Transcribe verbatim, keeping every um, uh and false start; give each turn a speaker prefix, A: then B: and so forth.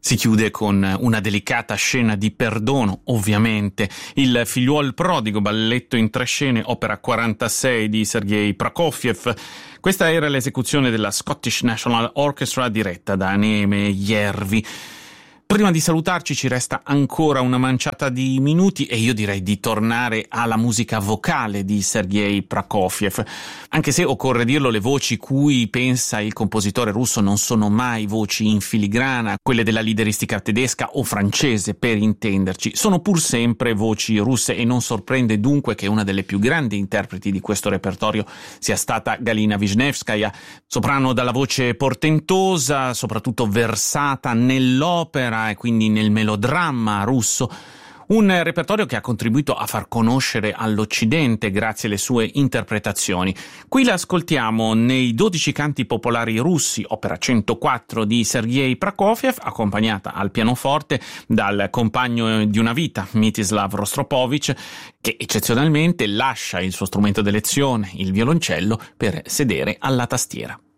A: Si chiude con una delicata scena di perdono, ovviamente. Il Figliuol prodigo, balletto in tre scene, opera quarantasei di Sergei Prokofiev. Questa era l'esecuzione della Scottish National Orchestra diretta da Neeme Järvi. Prima di salutarci ci resta ancora una manciata di minuti e io direi di tornare alla musica vocale di Sergei Prokofiev. Anche se, occorre dirlo, le voci cui pensa il compositore russo non sono mai voci in filigrana, quelle della lideristica tedesca o francese per intenderci, sono pur sempre voci russe e non sorprende dunque che una delle più grandi interpreti di questo repertorio sia stata Galina Wisniewskaja, soprano dalla voce portentosa, soprattutto versata nell'opera e quindi nel melodramma russo, un repertorio che ha contribuito a far conoscere all'Occidente grazie alle sue interpretazioni. Qui l'ascoltiamo nei dodici canti popolari russi, opera centoquattro di Sergei Prokofiev, accompagnata al pianoforte dal compagno di una vita, Mstislav Rostropovich, che eccezionalmente lascia il suo strumento d'elezione, il violoncello, per sedere alla tastiera.